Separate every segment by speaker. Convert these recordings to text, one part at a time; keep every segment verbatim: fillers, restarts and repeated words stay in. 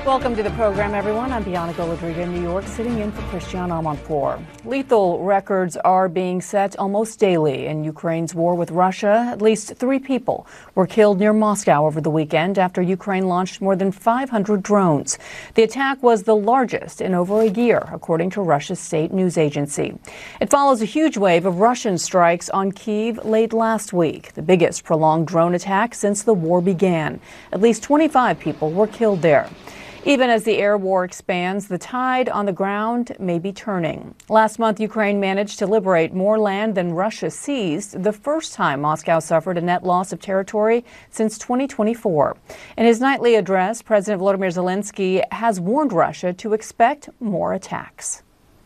Speaker 1: Welcome to the program, everyone. I'm Bianca Rodriguez in New York, sitting in for Christian Amanpour. Lethal records are being set almost daily in Ukraine's war with Russia. At least three people were killed near Moscow over the weekend after Ukraine launched more than five hundred drones. The attack was the largest in over a year, according to Russia's state news agency. It follows a huge wave of Russian strikes on Kyiv late last week, the biggest prolonged drone attack since the war began. At least twenty-five people were killed there. Even as the air war expands, the tide on the ground may be turning. Last month, Ukraine managed to liberate more land than Russia seized, the first time Moscow suffered a net loss of territory since twenty twenty-four. In his nightly address, President Volodymyr Zelensky has warned Russia to expect more attacks.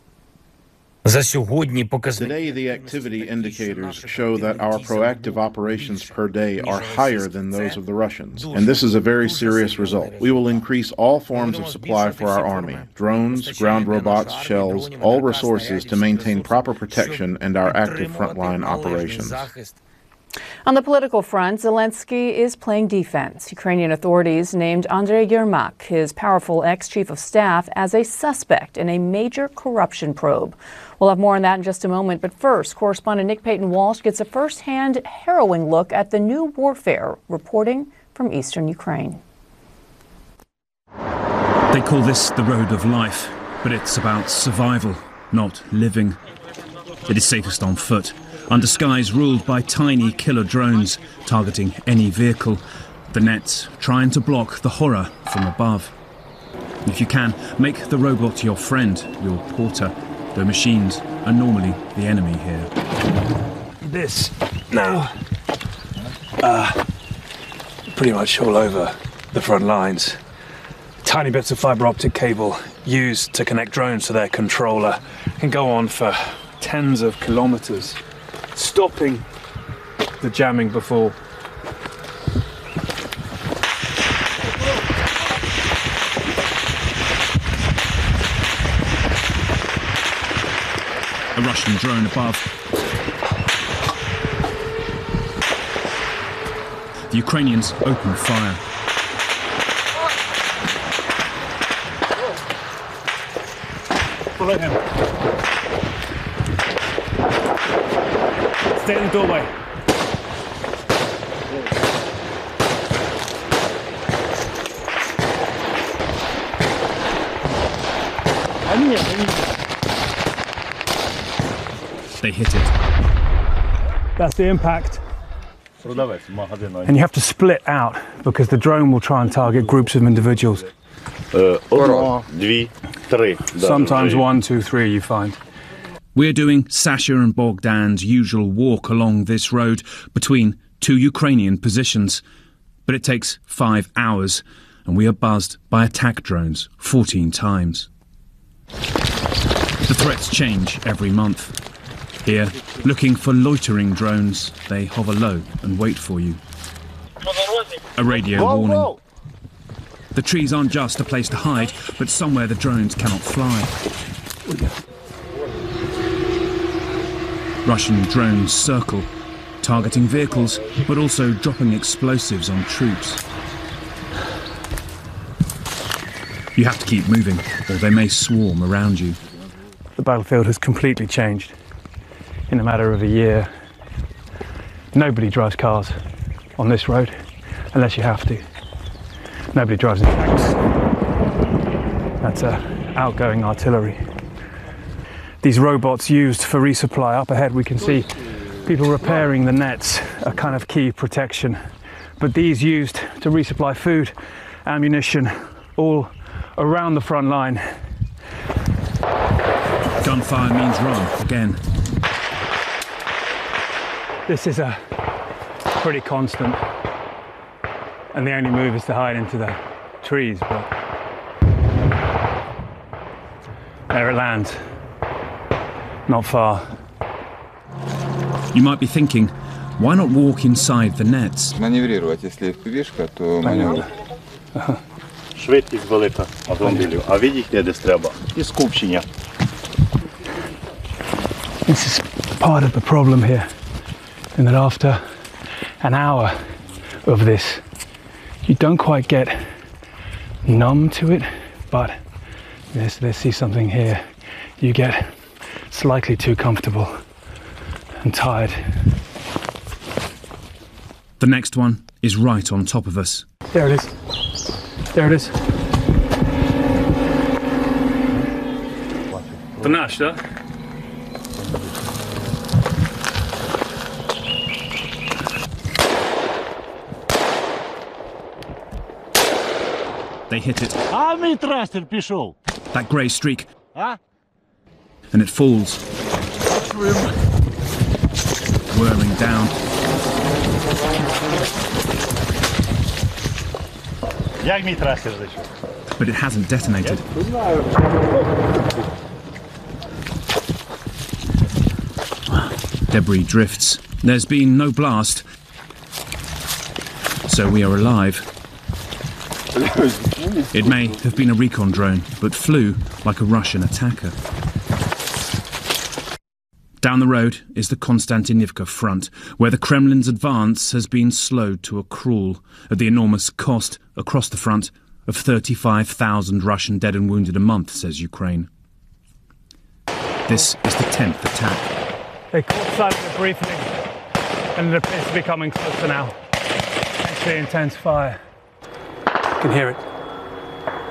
Speaker 2: Today, the activity indicators show that our proactive operations per day are higher than those of the Russians, and this is a very serious result. We will increase all forms of supply for our army, drones, ground robots, shells, all resources to maintain proper protection and our active frontline operations.
Speaker 1: On the political front, Zelensky is playing defense. Ukrainian authorities named Andrei Yermak, his powerful ex-chief of staff, as a suspect in a major corruption probe. We'll have more on that in just a moment, but first, correspondent Nick Payton-Walsh gets a first-hand harrowing look at the new warfare, reporting from eastern Ukraine.
Speaker 3: They call this the road of life, but it's about survival, not living. It is safest on foot, under skies ruled by tiny killer drones targeting any vehicle, the nets trying to block the horror from above. If you can, make the robot your friend, your porter, though machines are normally the enemy here.
Speaker 4: This now, uh, pretty much all over the front lines. Tiny bits of fibre optic cable used to connect drones to their controller can go on for tens of kilometres, stopping the jamming before.
Speaker 3: A Russian drone above. The Ukrainians open fire.
Speaker 4: Follow him. Stay in the doorway.
Speaker 3: They hit it.
Speaker 4: That's the impact. And you have to split out because the drone will try and target groups of individuals. Sometimes one, two, three you find.
Speaker 3: We're doing Sasha and Bogdan's usual walk along this road between two Ukrainian positions. But it takes five hours and we are buzzed by attack drones fourteen times. The threats change every month. Here, looking for loitering drones, they hover low and wait for you. A radio
Speaker 5: whoa,
Speaker 3: warning.
Speaker 5: Whoa.
Speaker 3: The trees aren't just a place to hide, but somewhere the drones cannot fly. Russian drones circle, targeting vehicles, but also dropping explosives on troops. You have to keep moving, or they may swarm around you.
Speaker 4: The battlefield has completely changed in a matter of a year. Nobody drives cars on this road unless you have to. Nobody drives in tanks. That's uh, outgoing artillery. These robots used for resupply. Up ahead we can see people repairing the nets, a kind of key protection. But these used to resupply food, ammunition, all around the front line.
Speaker 3: Gunfire means run again.
Speaker 4: This is a pretty constant, and the only move is to hide into the trees, but there it lands, not far.
Speaker 3: You might be thinking, why not walk inside the nets?
Speaker 5: Маневрировать, если эф пи ви-шка, то маневр.
Speaker 6: Швидкість велика автомобілів, а видите, де треба? І скупчення.
Speaker 4: This is part of the problem here, in that after an hour of this, you don't quite get numb to it, but let's, let's see something here. You get slightly too comfortable and tired.
Speaker 3: The next one is right on top of us.
Speaker 4: There it is. There it is. The Nashta.
Speaker 3: They hit it.
Speaker 6: А мій трастер пішов.
Speaker 3: That grey streak.
Speaker 6: А?
Speaker 3: And it falls. Whirling down.
Speaker 6: Як мій трастер зайшов?
Speaker 3: But it hasn't detonated. Debris drifts. There's been no blast. So we are alive. It may have been a recon drone, but flew like a Russian attacker. Down the road is the Konstantinivka front, where the Kremlin's advance has been slowed to a crawl at the enormous cost, across the front, of thirty-five thousand Russian dead and wounded a month, says Ukraine. This is the tenth attack.
Speaker 4: They caught sight of it briefly, and it appears to be coming closer now. Thanks to the intense fire. You can hear it.